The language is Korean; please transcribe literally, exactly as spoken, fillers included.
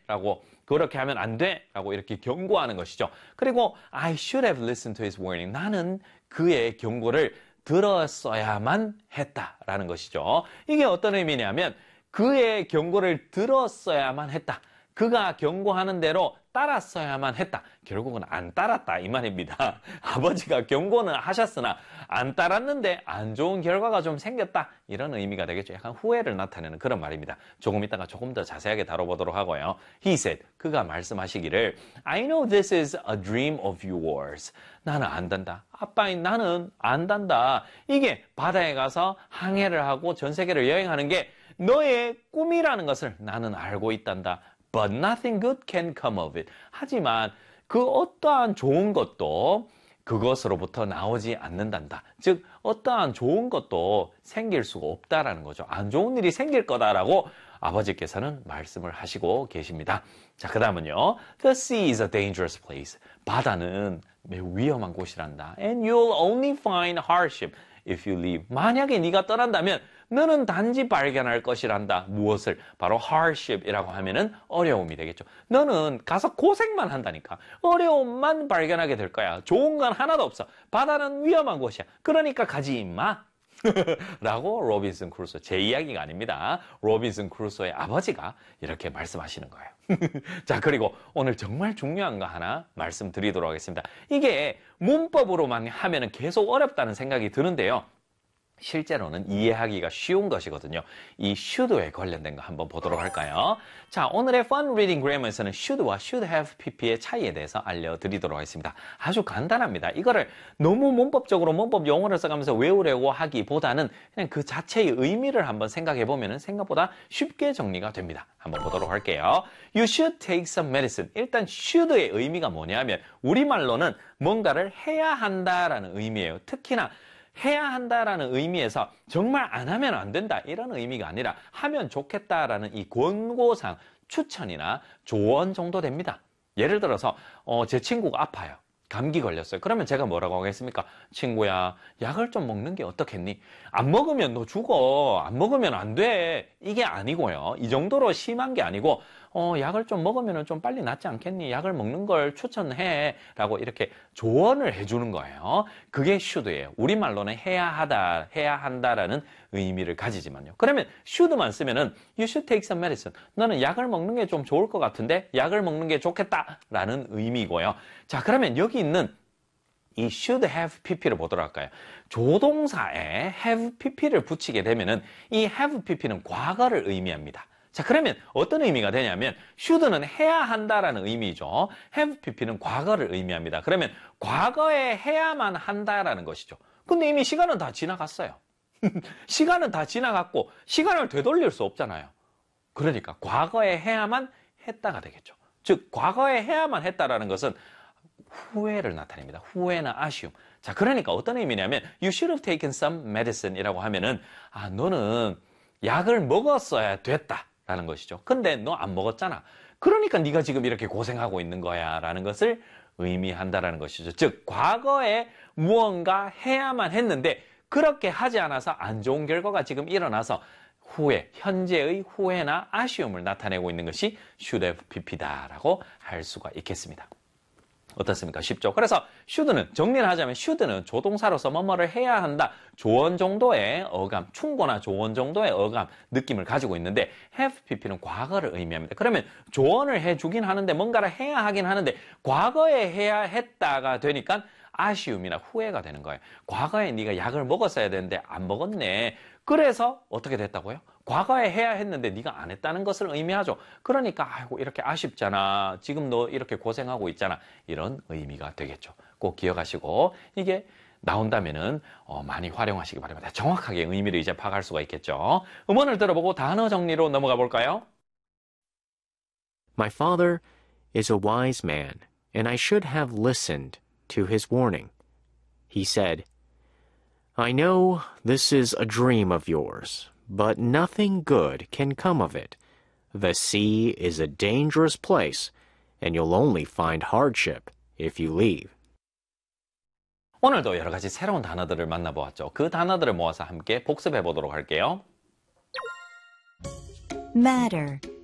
라고 그렇게 하면 안 돼 라고 이렇게 경고하는 것이죠. 그리고 I should have listened to his warning. 나는 그의 경고를 들었어야만 했다라는 것이죠. 이게 어떤 의미냐면 그의 경고를 들었어야만 했다. 그가 경고하는 대로 따랐어야만 했다. 결국은 안 따랐다 이 말입니다. 아버지가 경고는 하셨으나 안 따랐는데 안 좋은 결과가 좀 생겼다. 이런 의미가 되겠죠. 약간 후회를 나타내는 그런 말입니다. 조금 이따가 조금 더 자세하게 다뤄보도록 하고요. He said, 그가 말씀하시기를 I know this is a dream of yours. 나는 안단다. 아빠, 나는 안단다. 이게 바다에 가서 항해를 하고 전 세계를 여행하는 게 너의 꿈이라는 것을 나는 알고 있단다. But nothing good can come of it. 하지만 그 어떠한 좋은 것도 그것으로부터 나오지 않는단다. 즉 어떠한 좋은 것도 생길 수가 없다라는 거죠. 안 좋은 일이 생길 거다라고 아버지께서는 말씀을 하시고 계십니다. 자, 그 다음은요. The sea is a dangerous place. 바다는 매우 위험한 곳이란다. And you'll only find hardship if you leave. 만약에 네가 떠난다면 너는 단지 발견할 것이란다. 무엇을? 바로 hardship이라고 하면은 어려움이 되겠죠. 너는 가서 고생만 한다니까. 어려움만 발견하게 될 거야. 좋은 건 하나도 없어. 바다는 위험한 곳이야. 그러니까 가지 임마. 라고 로빈슨 크루소, 제 이야기가 아닙니다. 로빈슨 크루소의 아버지가 이렇게 말씀하시는 거예요. 자, 그리고 오늘 정말 중요한 거 하나 말씀드리도록 하겠습니다. 이게 문법으로만 하면은 계속 어렵다는 생각이 드는데요. 실제로는 이해하기가 쉬운 것이거든요. 이 should에 관련된 거 한번 보도록 할까요? 자, 오늘의 Fun Reading Grammar에서는 should와 should have pp의 차이에 대해서 알려드리도록 하겠습니다. 아주 간단합니다. 이거를 너무 문법적으로 문법 용어를 써가면서 외우려고 하기보다는 그냥 그 자체의 의미를 한번 생각해 보면 생각보다 쉽게 정리가 됩니다. 한번 보도록 할게요. You should take some medicine. 일단 should의 의미가 뭐냐면 우리말로는 뭔가를 해야 한다라는 의미예요. 특히나 해야 한다라는 의미에서 정말 안 하면 안 된다 이런 의미가 아니라 하면 좋겠다라는 이 권고상 추천이나 조언 정도 됩니다. 예를 들어서 어, 제 친구가 아파요. 감기 걸렸어요. 그러면 제가 뭐라고 하겠습니까? 친구야, 약을 좀 먹는 게 어떻겠니? 안 먹으면 너 죽어. 안 먹으면 안 돼. 이게 아니고요. 이 정도로 심한 게 아니고 어, 약을 좀 먹으면 좀 빨리 낫지 않겠니? 약을 먹는 걸 추천해. 라고 이렇게 조언을 해주는 거예요. 그게 should예요. 우리말로는 해야 하다, 해야 한다라는 의미를 가지지만요. 그러면 should만 쓰면은 you should take some medicine. 너는 약을 먹는 게 좀 좋을 것 같은데 약을 먹는 게 좋겠다라는 의미고요. 자, 그러면 여기 있는 이 should have pp를 보도록 할까요? 조동사에 have pp를 붙이게 되면은 이 have pp는 과거를 의미합니다. 자, 그러면 어떤 의미가 되냐면 should는 해야 한다라는 의미죠. have pp는 과거를 의미합니다. 그러면 과거에 해야만 한다라는 것이죠. 근데 이미 시간은 다 지나갔어요. 시간은 다 지나갔고 시간을 되돌릴 수 없잖아요. 그러니까 과거에 해야만 했다가 되겠죠. 즉 과거에 해야만 했다라는 것은 후회를 나타냅니다. 후회나 아쉬움. 자, 그러니까 어떤 의미냐면 you should have taken some medicine 이라고 하면은 아, 너는 약을 먹었어야 됐다 라는 것이죠. 근데 너 안 먹었잖아. 그러니까 네가 지금 이렇게 고생하고 있는 거야 라는 것을 의미한다라는 것이죠. 즉 과거에 무언가 해야만 했는데 그렇게 하지 않아서 안 좋은 결과가 지금 일어나서 후회, 현재의 후회나 아쉬움을 나타내고 있는 것이 should have pp다라고 할 수가 있겠습니다. 어떻습니까? 쉽죠? 그래서 should는 정리를 하자면 should는 조동사로서 뭐뭐를 해야 한다. 조언 정도의 어감, 충고나 조언 정도의 어감, 느낌을 가지고 있는데 have pp는 과거를 의미합니다. 그러면 조언을 해주긴 하는데 뭔가를 해야 하긴 하는데 과거에 해야 했다가 되니까 아쉬움이나 후회가 되는 거예요. 과거에 네가 약을 먹었어야 되는데 안 먹었네. 그래서 어떻게 됐다고요? 과거에 해야 했는데 네가 안 했다는 것을 의미하죠. 그러니까 아이고 이렇게 아쉽잖아. 지금 너 이렇게 고생하고 있잖아. 이런 의미가 되겠죠. 꼭 기억하시고 이게 나온다면은 어, 많이 활용하시기 바랍니다. 정확하게 의미를 이제 파악할 수가 있겠죠. 음원을 들어보고 단어 정리로 넘어가 볼까요? My father is a wise man, and I should have listened to his warning. He said, I know this is a dream of yours, but nothing good can come of it. The sea is a dangerous place, and you'll only find hardship if you leave. 오늘도 여러 가지 새로운 단어들을 만나보았죠. 그 단어들을 모아서 함께 복습해 보도록 할게요. matter